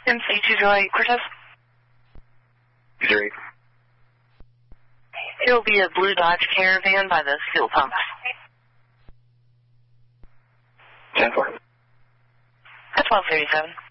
MC208 Cortez. 208. It will be a blue Dodge Caravan by the fuel pump. 10-4. That's 1237.